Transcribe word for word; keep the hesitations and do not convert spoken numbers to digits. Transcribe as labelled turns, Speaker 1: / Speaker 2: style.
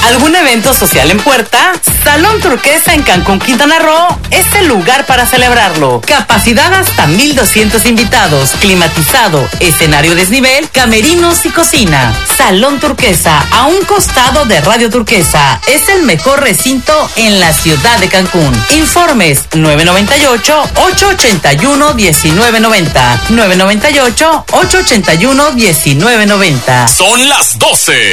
Speaker 1: ¿Algún evento social en puerta? Salón Turquesa en Cancún, Quintana Roo es el lugar para celebrarlo. Capacidad hasta mil doscientos invitados, climatizado, escenario desnivel, camerinos y cocina. Salón Turquesa, a un costado de Radio Turquesa, es el mejor recinto en la ciudad de Cancún. Informes nueve noventa y ocho, ocho ochenta y uno, diecinueve noventa. nueve noventa y ocho, ocho ochenta y uno, diecinueve noventa.
Speaker 2: Son las doce.